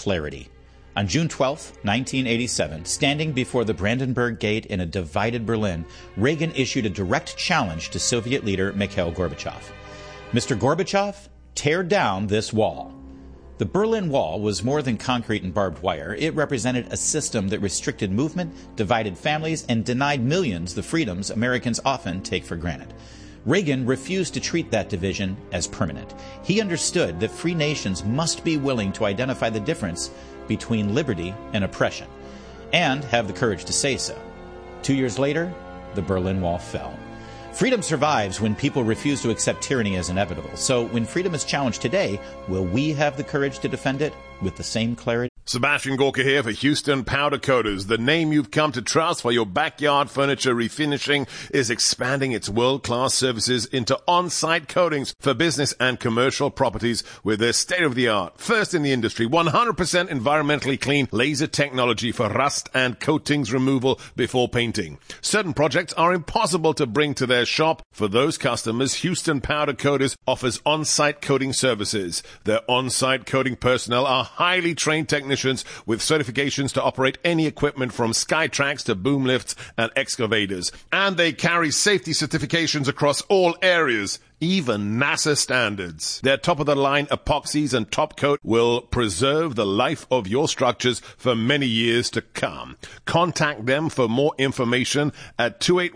clarity. On June 12, 1987, standing before the Brandenburg Gate in a divided Berlin, Reagan issued a direct challenge to Soviet leader Mikhail Gorbachev. Mr. Gorbachev, tear down this wall. The Berlin Wall was more than concrete and barbed wire. It represented a system that restricted movement, divided families, and denied millions the freedoms Americans often take for granted. Reagan refused to treat that division as permanent. He understood that free nations must be willing to identify the difference between liberty and oppression, and have the courage to say so. 2 years later, the Berlin Wall fell. Freedom survives when people refuse to accept tyranny as inevitable. So when freedom is challenged today, will we have the courage to defend it with the same clarity? Sebastian Gorka here for Houston Powder Coaters. The name you've come to trust for your backyard furniture refinishing is expanding its world-class services into on-site coatings for business and commercial properties with their state-of-the-art, first in the industry, 100% environmentally clean laser technology for rust and coatings removal before painting. Certain projects are impossible to bring to their shop. For those customers, Houston Powder Coaters offers on-site coating services. Their on-site coating personnel are highly trained technicians with certifications to operate any equipment from Skytrax to boom lifts and excavators. And they carry safety certifications across all areas, even NASA standards. Their top-of-the-line epoxies and top coat will preserve the life of your structures for many years to come. Contact them for more information at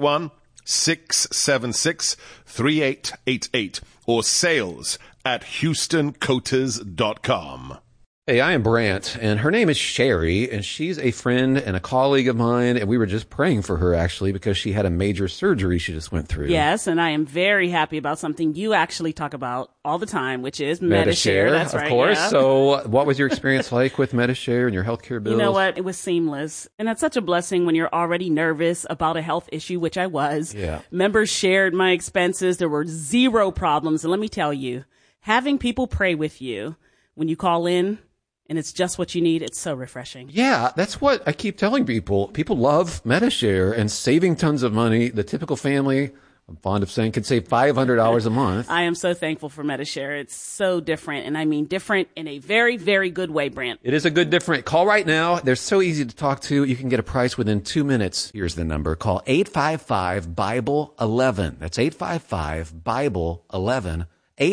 281-676-3888 or sales@HoustonCoaters.com. Hey, I am Brant, and her name is Sherry, and she's a friend and a colleague of mine, and we were just praying for her, actually, because she had a major surgery she just went through. Yes, and I am very happy about something you actually talk about all the time, which is Medi-Share. That's right, of course. Yeah. So what was your experience like with Medi-Share and your healthcare bills? You know what? It was seamless. And that's such a blessing when you're already nervous about a health issue, which I was. Yeah. Members shared my expenses. There were zero problems. And let me tell you, having people pray with you when you call in, and it's just what you need, it's so refreshing. Yeah, that's what I keep telling people. People love Medi-Share and saving tons of money. The typical family, I'm fond of saying, could save $500 a month. I am so thankful for Medi-Share. It's so different, and I mean different in a very, very good way, Brant. It is a good different. Call right now. They're so easy to talk to. You can get a price within 2 minutes. Here's the number. Call 855-BIBLE-11. That's 855-BIBLE-11.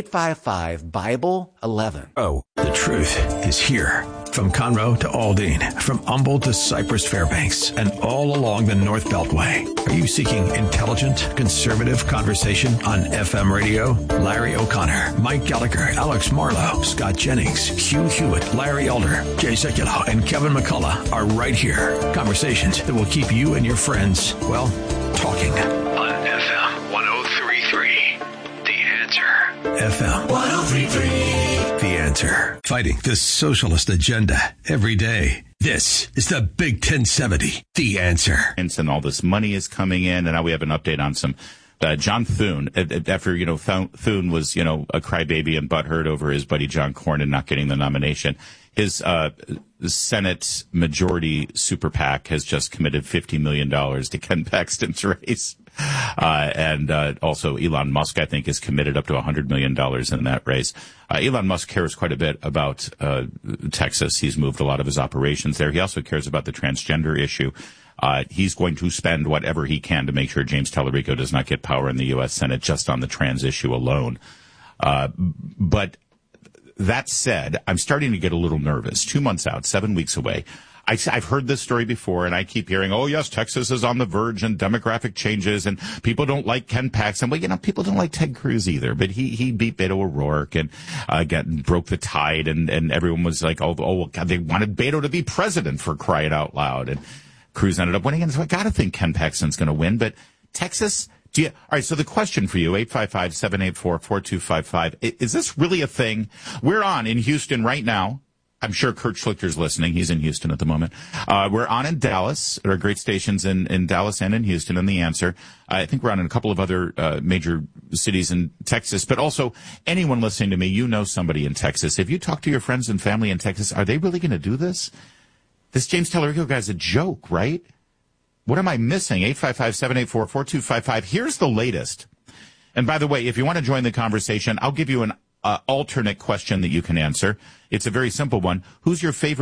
855-BIBLE-11. Oh, the truth is here. From Conroe to Aldine, from Humboldt to Cypress Fairbanks, and all along the North Beltway. Are you seeking intelligent, conservative conversation on FM radio? Larry O'Connor, Mike Gallagher, Alex Marlowe, Scott Jennings, Hugh Hewitt, Larry Elder, Jay Sekulow, and Kevin McCullough are right here. Conversations that will keep you and your friends, well, talking. On FM 103.3. The Answer. FM 103.3. The Answer. Fighting the socialist agenda every day. This is the Big 1070. The Answer. And all this money is coming in, and now we have an update on some John Thune. After, Thune was, a crybaby and butthurt over his buddy John Cornyn not getting the nomination. His Senate majority super PAC has just committed $50 million to Ken Paxton's race. And also Elon Musk, I think, is committed up to $100 million in that race. Elon Musk cares quite a bit about Texas. He's moved a lot of his operations there. He also cares about the transgender issue. He's going to spend whatever he can to make sure James Tallarico does not get power in the U.S. Senate just on the trans issue alone. But that said, I'm starting to get a little nervous. 2 months out, 7 weeks away. I've heard this story before, and I keep hearing, oh, yes, Texas is on the verge and demographic changes, and people don't like Ken Paxton. Well, people don't like Ted Cruz either, but he beat Beto O'Rourke and broke the tide, and everyone was like, oh, God, they wanted Beto to be president, for crying out loud, and Cruz ended up winning, and so I got to think Ken Paxton's going to win, but Texas... all right, so the question for you, 855-784-4255, is this really a thing? We're on in Houston right now. I'm sure Kurt Schlichter's listening. He's in Houston at the moment. We're on in Dallas. There are great stations in Dallas and in Houston on The Answer. I think we're on in a couple of other major cities in Texas. But also, anyone listening to me, you know somebody in Texas. If you talk to your friends and family in Texas, are they really going to do this? This James Tallarico guy's a joke, right? What am I missing? 855-784-4255. Here's the latest. And by the way, if you want to join the conversation, I'll give you an alternate question that you can answer. It's a very simple one. Who's your favorite